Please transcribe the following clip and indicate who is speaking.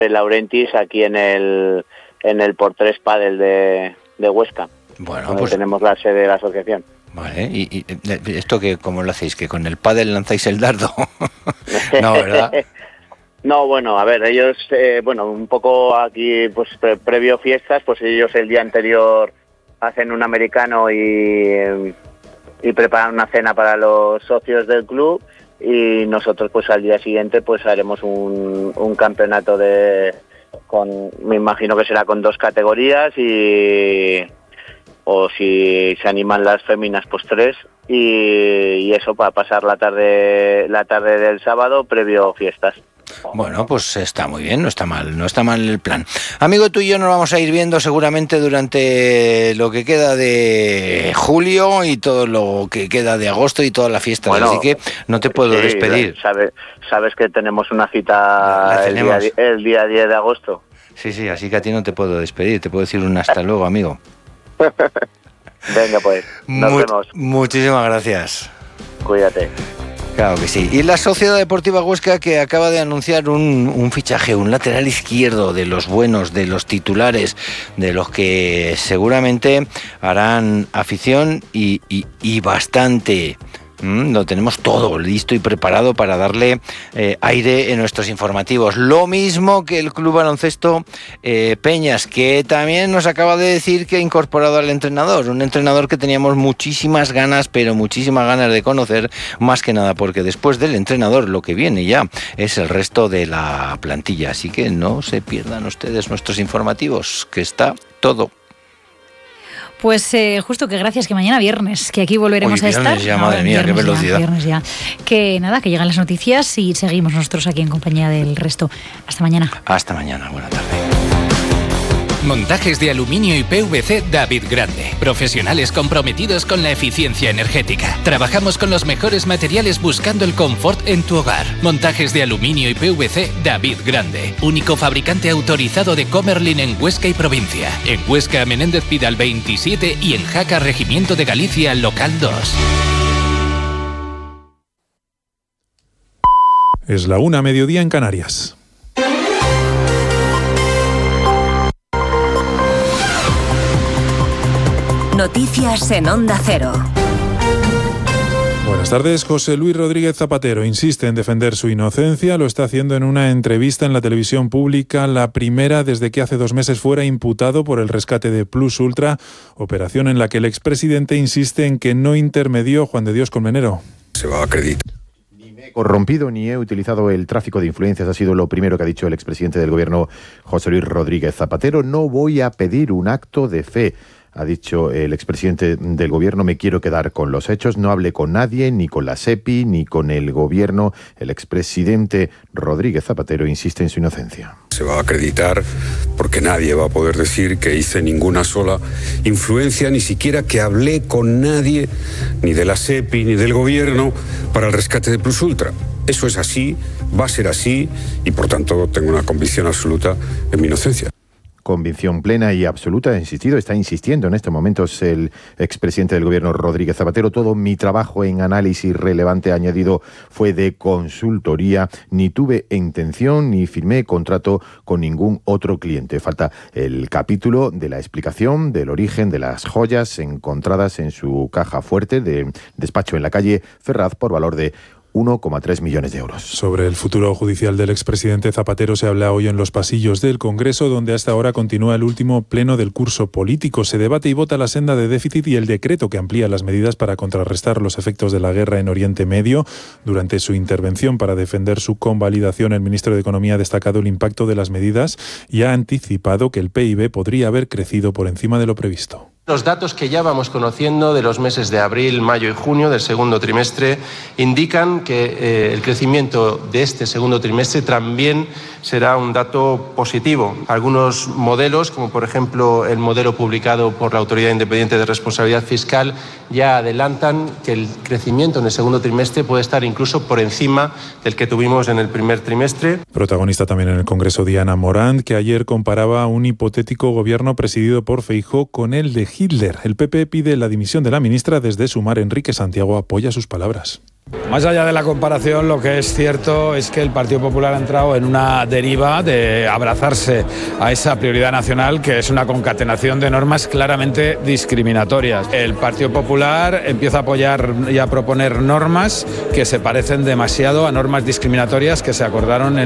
Speaker 1: de Laurentis aquí en el por 3 Padel de Huesca.
Speaker 2: Bueno,
Speaker 1: donde
Speaker 2: pues
Speaker 1: tenemos la sede de la asociación.
Speaker 2: Vale, ¿y esto que cómo lo hacéis? ¿Que con el pádel lanzáis el dardo? No, ¿verdad?
Speaker 1: No, bueno, a ver, ellos, un poco aquí, pues previo fiestas, pues ellos el día anterior hacen un americano y preparan una cena para los socios del club, y nosotros pues al día siguiente pues haremos un campeonato me imagino que será con 2 categorías, o si se animan las féminas pues 3, y eso para pasar la tarde del sábado previo fiestas.
Speaker 2: Bueno, pues está muy bien, no está mal el plan. Amigo, tú y yo nos vamos a ir viendo seguramente durante lo que queda de julio y todo lo que queda de agosto y toda la fiesta, bueno, así que no te puedo despedir.
Speaker 1: Sabes que tenemos una cita el día 10 de agosto.
Speaker 2: Sí, así que a ti no te puedo despedir, te puedo decir un hasta luego, amigo.
Speaker 1: Venga, pues, nos vemos.
Speaker 2: Muchísimas gracias.
Speaker 1: Cuídate.
Speaker 2: Claro que sí. Y la Sociedad Deportiva Huesca, que acaba de anunciar un fichaje, un lateral izquierdo de los buenos, de los titulares, de los que seguramente harán afición y bastante. Lo tenemos todo listo y preparado para darle aire en nuestros informativos. Lo mismo que el Club Baloncesto Peñas, que también nos acaba de decir que ha incorporado al entrenador, un entrenador que teníamos muchísimas ganas de conocer, más que nada porque después del entrenador lo que viene ya es el resto de la plantilla. Así que no se pierdan ustedes nuestros informativos, que está todo.
Speaker 3: Pues justo que gracias, que mañana viernes, que aquí volveremos a estar.
Speaker 2: Ya, madre mía, qué velocidad.
Speaker 3: Viernes ya. Que nada, que llegan las noticias y seguimos nosotros aquí en compañía del resto. Hasta mañana.
Speaker 2: Hasta mañana, buena tarde.
Speaker 4: Montajes de aluminio y PVC David Grande. Profesionales comprometidos con la eficiencia energética. Trabajamos con los mejores materiales buscando el confort en tu hogar. Montajes de aluminio y PVC David Grande. Único fabricante autorizado de Comerlin en Huesca y provincia. En Huesca, Menéndez Pidal 27 y en Jaca, Regimiento de Galicia, local 2.
Speaker 5: Es la 1:00 mediodía en Canarias.
Speaker 6: Noticias en Onda Cero.
Speaker 5: Buenas tardes. José Luis Rodríguez Zapatero insiste en defender su inocencia. Lo está haciendo en una entrevista en la televisión pública, la primera desde que hace 2 meses fuera imputado por el rescate de Plus Ultra, operación en la que el expresidente insiste en que no intermedió Juan de Dios Colmenero.
Speaker 7: Se va a acreditar. Ni me he corrompido ni he utilizado el tráfico de influencias, ha sido lo primero que ha dicho el expresidente del gobierno, José Luis Rodríguez Zapatero. No voy a pedir un acto de fe, ha dicho el expresidente del gobierno. Me quiero quedar con los hechos, no hablé con nadie, ni con la SEPI, ni con el gobierno. El expresidente Rodríguez Zapatero insiste en su inocencia.
Speaker 8: Se va a acreditar porque nadie va a poder decir que hice ninguna sola influencia, ni siquiera que hablé con nadie, ni de la SEPI, ni del gobierno, para el rescate de Plus Ultra. Eso es así, va a ser así, y por tanto tengo una convicción absoluta en mi inocencia.
Speaker 7: Convicción plena y absoluta, está insistiendo en estos momentos el expresidente del gobierno Rodríguez Zapatero. Todo mi trabajo en análisis relevante, ha añadido, fue de consultoría. Ni tuve intención ni firmé contrato con ningún otro cliente. Falta el capítulo de la explicación del origen de las joyas encontradas en su caja fuerte de despacho en la calle Ferraz por valor de 1,3 millones de euros.
Speaker 5: Sobre el futuro judicial del expresidente Zapatero se habla hoy en los pasillos del Congreso, donde hasta ahora continúa el último pleno del curso político. Se debate y vota la senda de déficit y el decreto que amplía las medidas para contrarrestar los efectos de la guerra en Oriente Medio. Durante su intervención para defender su convalidación, el ministro de Economía ha destacado el impacto de las medidas y ha anticipado que el PIB podría haber crecido por encima de lo previsto.
Speaker 9: Los datos que ya vamos conociendo de los meses de abril, mayo y junio del segundo trimestre indican que el crecimiento de este segundo trimestre también será un dato positivo. Algunos modelos, como por ejemplo el modelo publicado por la Autoridad Independiente de Responsabilidad Fiscal, ya adelantan que el crecimiento en el segundo trimestre puede estar incluso por encima del que tuvimos en el primer trimestre.
Speaker 5: Protagonista también en el Congreso Diana Morant, que ayer comparaba un hipotético gobierno presidido por Feijóo con el de Hitler. El PP pide la dimisión de la ministra. Desde Sumar, Enrique Santiago apoya sus palabras.
Speaker 10: Más allá de la comparación, lo que es cierto es que el Partido Popular ha entrado en una deriva de abrazarse a esa prioridad nacional, que es una concatenación de normas claramente discriminatorias. El Partido Popular empieza a apoyar y a proponer normas que se parecen demasiado a normas discriminatorias que se acordaron en